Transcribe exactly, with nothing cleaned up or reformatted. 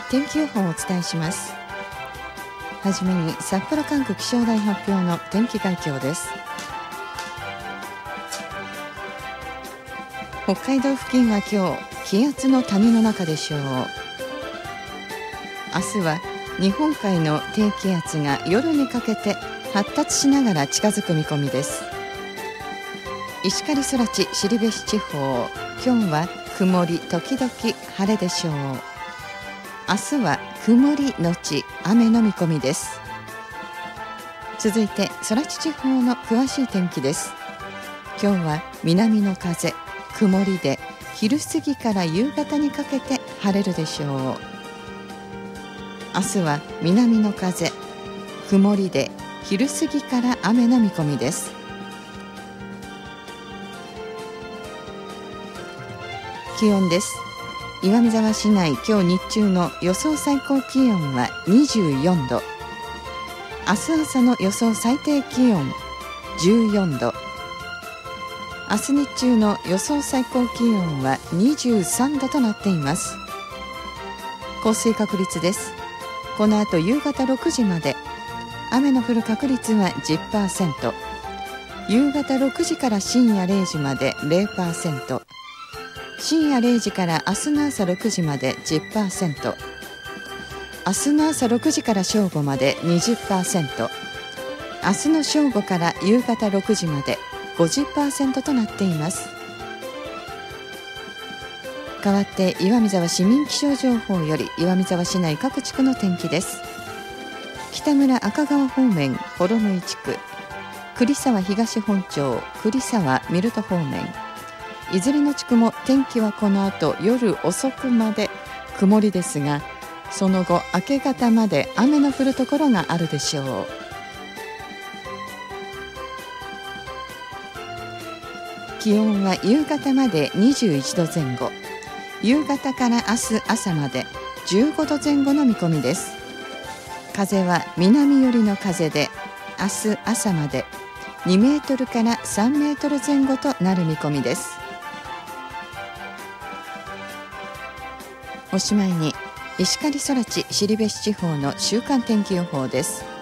天気予報をお伝えします。はじめに札幌管区気象台発表の天気概況です。北海道付近は今日気圧の谷の中でしょう。明日は日本海の低気圧が夜にかけて発達しながら近づく見込みです。石狩空知後志地方、今日は曇り時々晴れでしょう。明日は曇りのち雨の見込みです。続いて空知地方の詳しい天気です。今日は南の風、曇りで昼過ぎから夕方にかけて晴れるでしょう。明日は南の風、曇りで昼過ぎから雨の見込みです。気温です。岩見沢市内、今日日中の予想最高気温はにじゅうよんど、明日朝の予想最低気温じゅうよんど、明日日中の予想最高気温はにじゅうさんどとなっています。降水確率です。この後夕方ろくじまで雨の降る確率は じゅっパーセント、 夕方ろくじから深夜れいじまで ゼロパーセント、深夜れいじから明日の朝ろくじまで じゅっパーセント、 明日の朝ろくじから正午まで にじゅっパーセント、 明日の正午から夕方ろくじまで ごじゅっパーセント となっています。代わって岩見沢市民気象情報より岩見沢市内各地区の天気です。北村赤川方面幌野井地区、栗沢東本町栗沢ミルト方面、いずれの地区も天気はこの後夜遅くまで曇りですが、その後明け方まで雨の降るところがあるでしょう。気温は夕方までにじゅういちどぜん後、夕方から明日朝までじゅうごどぜん後の見込みです。風は南寄りの風で、明日朝までにメートルからさんメートルぜん後となる見込みです。おしまいに石狩空知後志地方の週間天気予報です。